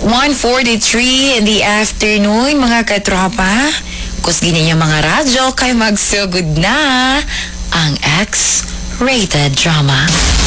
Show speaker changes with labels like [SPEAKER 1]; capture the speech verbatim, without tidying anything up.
[SPEAKER 1] one forty-three in the afternoon, mga katropa. Kusgi ninyo mga radyo kay magsugod na ang X-rated drama.